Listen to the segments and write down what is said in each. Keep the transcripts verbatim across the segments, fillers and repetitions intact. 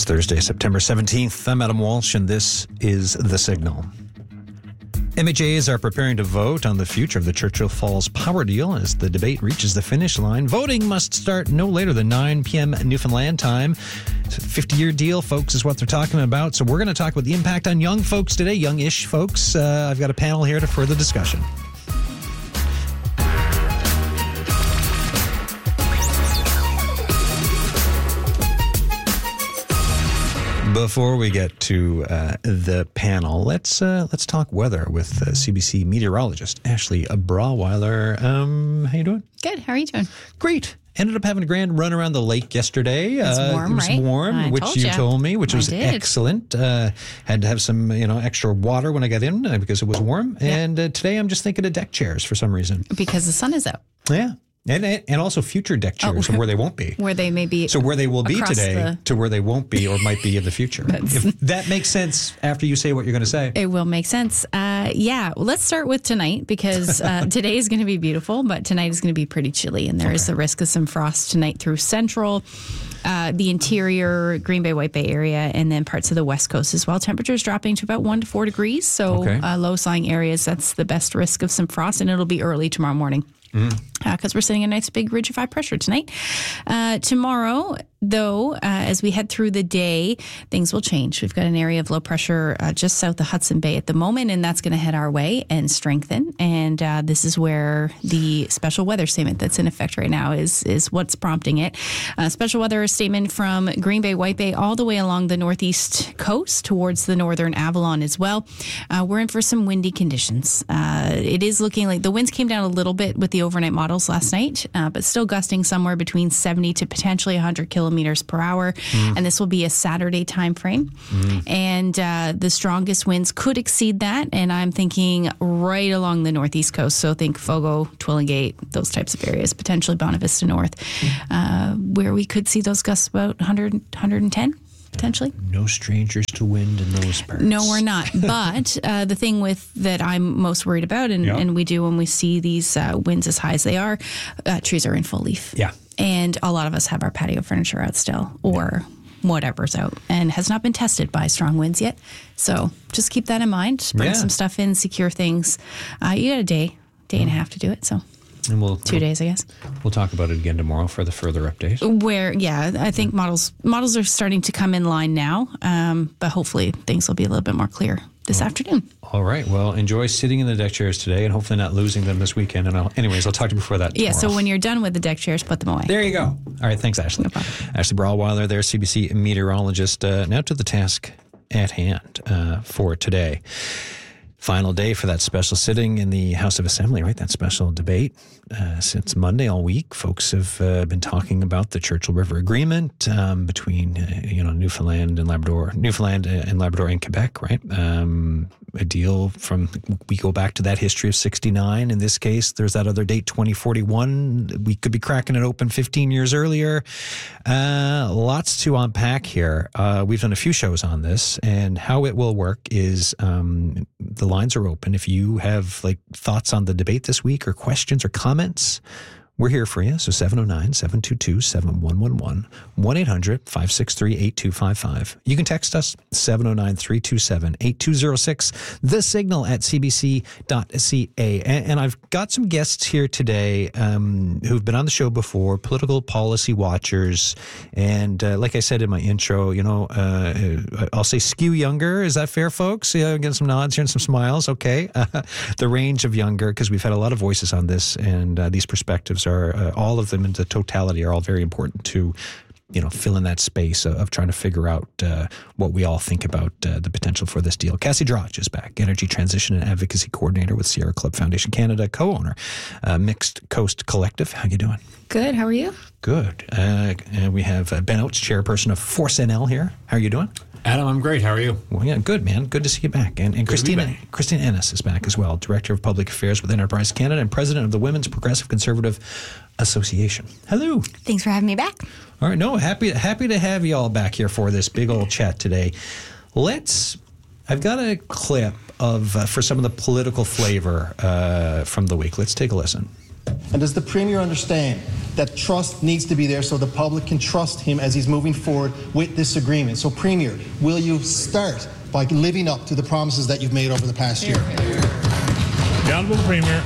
It's Thursday, September seventeenth. I'm Adam Walsh, and this is The Signal. M H As are preparing to vote on the future of the Churchill Falls power deal as the debate reaches the finish line. Voting must start no later than nine p.m. Newfoundland time. It's a fifty-year deal, folks, is what they're talking about. So we're going to talk about the impact on young folks today, young-ish folks. Uh, I've got a panel here to further discussion. Before we get to uh, the panel, let's uh, let's talk weather with uh, C B C meteorologist Ashley Braweiler. Um, how you doing? Good. How are you doing? Great. Ended up having a grand run around the lake yesterday. It was warm, uh, it was right? warm, I which told you ya. told me, which I was did. excellent. Uh, had to have some, you know, extra water when I got in uh, because it was warm. Yeah. And uh, today I'm just thinking of deck chairs for some reason. Because the sun is out. Yeah. And and also future deck chairs Oh. where they won't be. Where they may be. So where they will be across today the- to where they won't be or might be in the future. If that makes sense after you say what you're going to say. It will make sense. Uh, yeah. Well, let's start with tonight because uh, today is going to be beautiful, but tonight is going to be pretty chilly. And there Okay. is the risk of some frost tonight through central, uh, the interior, Green Bay, White Bay area, and then parts of the West Coast as well. Temperatures dropping to about one to four degrees. So Okay. uh, low-lying areas, that's the best risk of some frost. And it'll be early tomorrow morning. Because mm. uh, we're sitting a nice big ridge of high pressure tonight. Uh, tomorrow, though, uh, as we head through the day, things will change. We've got an area of low pressure uh, just south of Hudson Bay at the moment, and that's going to head our way and strengthen. And uh, this is where the special weather statement that's in effect right now is is what's prompting it. Uh, special weather statement from Green Bay, White Bay, all the way along the northeast coast towards the northern Avalon as well. Uh, we're in for some windy conditions. Uh, it is looking like the winds came down a little bit with the overnight models last night, uh, but still gusting somewhere between seventy to potentially one hundred kilometers per hour. Mm. And this will be a Saturday time frame. Mm. And uh, the strongest winds could exceed that. And I'm thinking right along the northeast coast. So think Fogo, Twillingate, those types of areas, potentially Bonavista North, uh, where we could see those gusts about one hundred, one hundred ten. Potentially. No strangers to wind in those parts. No, we're not. But uh, the thing with that I'm most worried about, and, yeah. and we do when we see these uh, winds as high as they are, uh, trees are in full leaf. Yeah. And a lot of us have our patio furniture out still, or whatever's out, and has not been tested by strong winds yet. So just keep that in mind. Bring yeah. some stuff in, secure things. Uh, you got a day, day and a half to do it. So. And we'll, Two we'll, days, I guess. We'll talk about it again tomorrow for the further update. Where, yeah, I think models models are starting to come in line now, um, but hopefully things will be a little bit more clear this oh. afternoon. All right. Well, enjoy sitting in the deck chairs today and hopefully not losing them this weekend. And I'll, anyways, I'll talk to you before that tomorrow. Yeah, so when you're done with the deck chairs, put them away. There you go. All right. Thanks, Ashley. No problem. Ashley Braweiler there, C B C meteorologist. Uh, now to the task at hand uh, for today. Final day for that special sitting in the House of Assembly, right? That special debate. Uh, since Monday all week, folks have uh, been talking about the Churchill River Agreement um, between, uh, you know, Newfoundland and Labrador, Newfoundland and Labrador and Quebec, right? Um, a deal from, we go back to that history of sixty-nine. In this case, there's that other date, twenty forty-one. We could be cracking it open fifteen years earlier. Uh, lots to unpack here. Uh, we've done a few shows on this, and how it will work is um, the lines are open. If you have like thoughts on the debate this week or questions or comments, we're here for you. So seven oh nine, seven two two, seven one one one, one eight hundred, five six three, eight two five five. You can text us seven oh nine, three two seven, eight two oh six, the signal at c b c dot c a. And, and I've got some guests here today um, who've been on the show before, political policy watchers. And uh, like I said in my intro, you know, uh, I'll say skew younger. Is that fair, folks? Yeah, getting some nods here and some smiles. Okay. Uh, the range of younger, because we've had a lot of voices on this, and uh, these perspectives are Are, uh, all of them in the totality are all very important to, you know, fill in that space of, of trying to figure out uh, what we all think about uh, the potential for this deal. Cassie Drotch is back, Energy Transition and Advocacy Coordinator with Sierra Club Foundation Canada, co-owner, uh, Mixed Coast Collective. How you doing? Good. How are you? Good. Uh, and we have uh, Ben Oates, Chairperson of Force N L here. How are you doing? Adam, I'm great. How are you? Well, yeah, good, man. Good to see you back. And, and Christina back. Christina Ennis is back as well, Director of Public Affairs with Enterprise Canada and President of the Women's Progressive Conservative Association. Hello. Thanks for having me back. All right. No, happy happy to have you all back here for this big old chat today. Let's. I've got a clip of uh, for some of the political flavor uh, from the week. Let's take a listen. And does the Premier understand that trust needs to be there so the public can trust him as he's moving forward with this agreement? So, Premier, will you start by living up to the promises that you've made over the past year? The Honourable Premier.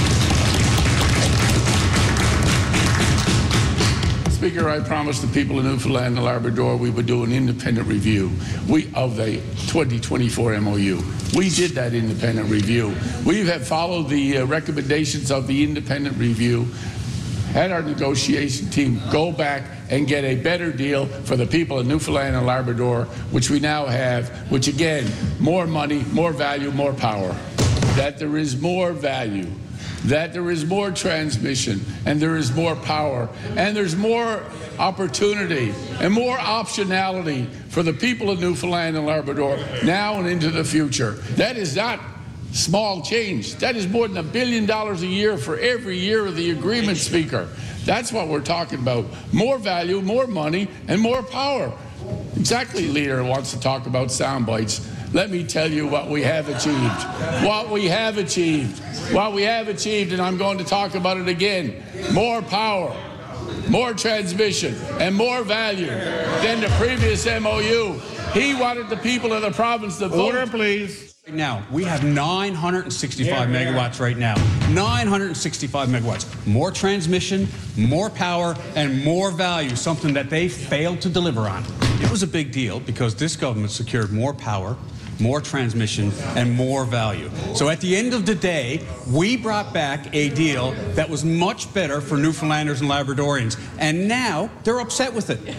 Speaker, I promised the people of Newfoundland and Labrador we would do an independent review we, of the twenty twenty-four M O U. We did that independent review. We have followed the uh, recommendations of the independent review, had our negotiation team go back and get a better deal for the people of Newfoundland and Labrador, which we now have, which again, more money, more value, more power. That there is more value, that there is more transmission, and there is more power, and there's more opportunity and more optionality for the people of Newfoundland and Labrador now and into the future. That is not small change. That is more than a billion dollars a year for every year of the agreement, Speaker. That's what we're talking about. More value, more money, and more power. Exactly, Leader wants to talk about sound bites. Let me tell you what we have achieved. What we have achieved. What we have achieved, and I'm going to talk about it again. More power, more transmission, and more value than the previous M O U. He wanted the people of the province to vote. Order, please. Right now, we have nine hundred sixty-five yeah, megawatts right now. nine hundred sixty-five megawatts. More transmission, more power, and more value, something that they failed to deliver on. It was a big deal because this government secured more power, more transmission, and more value. So at the end of the day, we brought back a deal that was much better for Newfoundlanders and Labradorians. And now they're upset with it.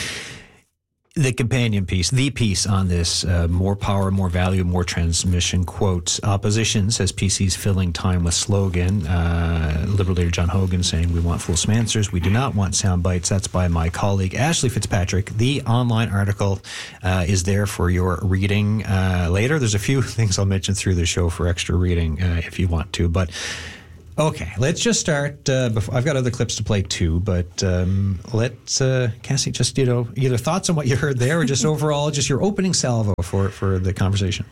The companion piece, the piece on this, uh, more power, more value, more transmission, quotes, opposition says P C's filling time with slogan. Uh, Liberal leader John Hogan saying we want fulsome answers. We do not want sound bites. That's by my colleague Ashley Fitzpatrick. The online article uh, is there for your reading uh, later. There's a few things I'll mention through the show for extra reading uh, if you want to, but okay, let's just start. Uh, before, I've got other clips to play too, but um, let's, uh, Cassie, just, you know, either thoughts on what you heard there or just overall, just your opening salvo for, for the conversation.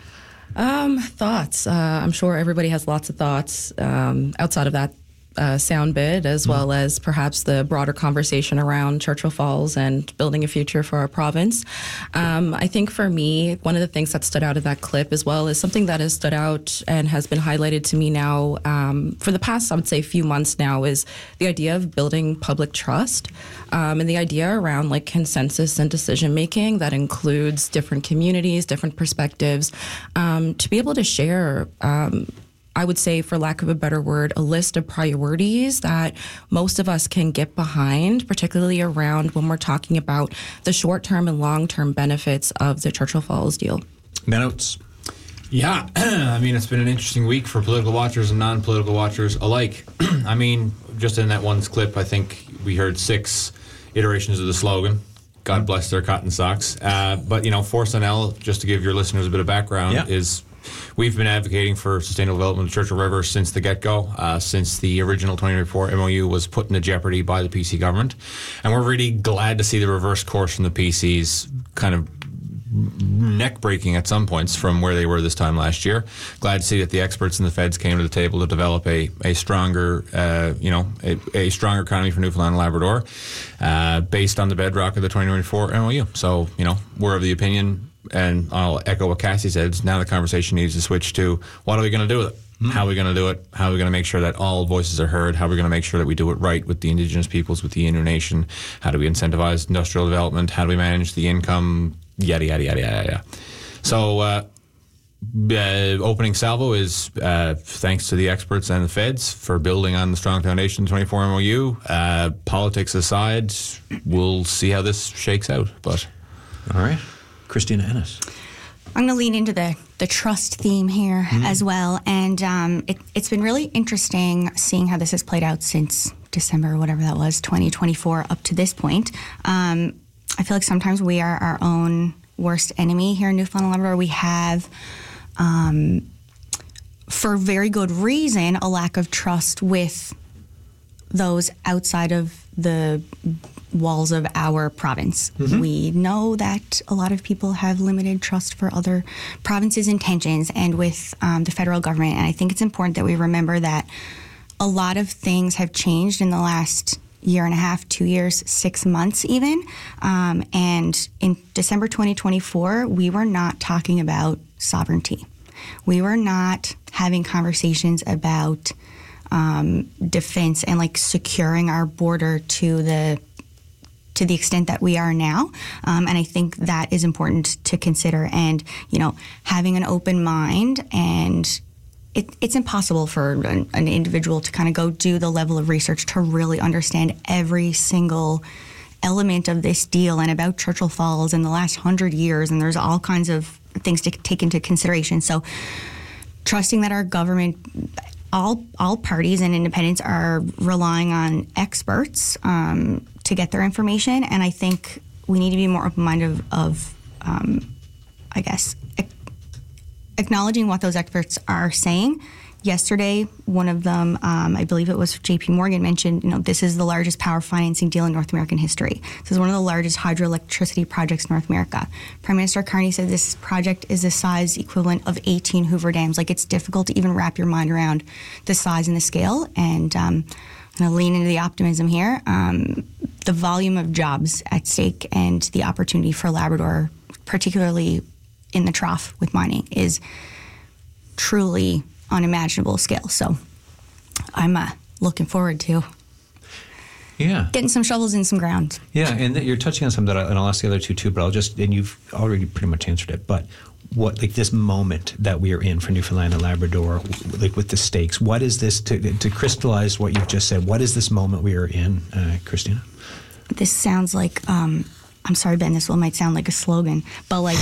Um, thoughts. Uh, I'm sure everybody has lots of thoughts um, outside of that uh, sound bit, as mm. well as perhaps the broader conversation around Churchill Falls and building a future for our province. Um, I think for me, one of the things that stood out of that clip as well is something that has stood out and has been highlighted to me now um, for the past, I would say, few months now, is the idea of building public trust um, and the idea around like consensus and decision making that includes different communities, different perspectives, um, to be able to share um, I would say, for lack of a better word, a list of priorities that most of us can get behind, particularly around when we're talking about the short-term and long-term benefits of the Churchill Falls deal. Minutes. Yeah, I mean, it's been an interesting week for political watchers and non-political watchers alike. I mean, just in that one clip, I think we heard six iterations of the slogan. God bless their cotton socks. Uh, but, you know, Force N L, just to give your listeners a bit of background, yeah. is... We've been advocating for sustainable development of the Churchill River since the get-go, uh, since the original twenty twenty-four M O U was put into jeopardy by the P C government. And we're really glad to see the reverse course from the P C's kind of neck-breaking at some points from where they were this time last year. Glad to see that the experts and the feds came to the table to develop a, a stronger, uh, you know, a, a stronger economy for Newfoundland and Labrador uh, based on the bedrock of the twenty twenty-four M O U. So, you know, we're of the opinion, and I'll echo what Cassie said, now the conversation needs to switch to what are we going to do with it? Mm. How are we going to do it? How are we going to make sure that all voices are heard? How are we going to make sure that we do it right with the Indigenous peoples, with the Innu Nation? How do we incentivize industrial development? How do we manage the income? Yada, yada, yada, yada, yada. So uh, uh, opening salvo is uh, thanks to the experts and the feds for building on the strong foundation of the twenty-four M O U. Uh, politics aside, we'll see how this shakes out. But all right. Christina Ennis. I'm going to lean into the, the trust theme here mm-hmm. as well. And um, it, it's been really interesting seeing how this has played out since December, or whatever that was, twenty twenty-four, up to this point. Um, I feel like sometimes we are our own worst enemy here in Newfoundland and Labrador. We have, um, for very good reason, a lack of trust with those outside of the walls of our province. Mm-hmm. We know that a lot of people have limited trust for other provinces' intentions and with um, the federal government. And I think it's important that we remember that a lot of things have changed in the last year and a half, two years, six months even. Um, and in December twenty twenty-four, we were not talking about sovereignty. We were not having conversations about um, defense and like securing our border to the to the extent that we are now. Um, and I think that is important to consider. And, you know, having an open mind, and it, it's impossible for an, an individual to kind of go do the level of research to really understand every single element of this deal and about Churchill Falls in the last hundred years. And there's all kinds of things to take into consideration. So trusting that our government, all all parties and independents are relying on experts um, to get their information. And I think we need to be more open-minded of, of um, I guess, ac- acknowledging what those experts are saying. Yesterday, one of them, um, I believe it was J P Morgan, mentioned, you know, this is the largest power financing deal in North American history. This is one of the largest hydroelectricity projects in North America. Prime Minister Carney said this project is the size equivalent of eighteen Hoover Dams. Like, it's difficult to even wrap your mind around the size and the scale. And um, I'm going to lean into the optimism here. Um, the volume of jobs at stake and the opportunity for Labrador, particularly in the trough with mining, is truly unimaginable scale. So I'm uh, looking forward to yeah. getting some shovels in some ground. Yeah, and th- you're touching on something that I, and I'll ask the other two too, but I'll just, and you've already pretty much answered it, but what, like this moment that we are in for Newfoundland and Labrador, like with the stakes, what is this, to, to crystallize what you've just said, what is this moment we are in, uh, Christina? This sounds like, um, I'm sorry, Ben, this one might sound like a slogan, but like,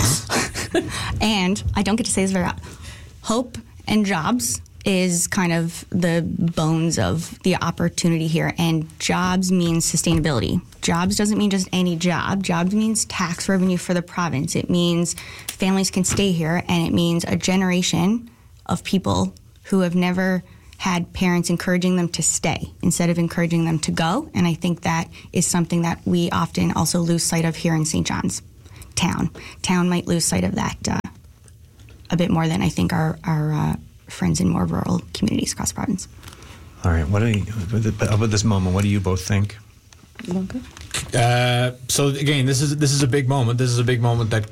and I don't get to say this very often, hope and jobs is kind of the bones of the opportunity here. And jobs means sustainability. Jobs doesn't mean just any job. Jobs means tax revenue for the province. It means families can stay here, and it means a generation of people who have never had parents encouraging them to stay instead of encouraging them to go. And I think that is something that we often also lose sight of here in Saint John's Town. Town might lose sight of that uh, a bit more than I think our, our uh, friends in more rural communities across the province. All right. What do you, about this moment, what do you both think? Uh, so again, this is this is a big moment. This is a big moment that